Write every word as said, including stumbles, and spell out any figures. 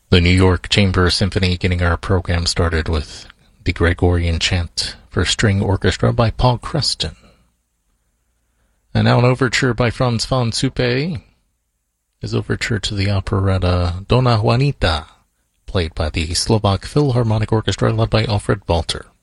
The New York Chamber Symphony getting our program started with the Gregorian Chant for String Orchestra by Paul Creston. And now an overture by Franz von Suppe, his overture to the operetta Donna Juanita, played by the Slovak Philharmonic Orchestra led by Alfred Walter.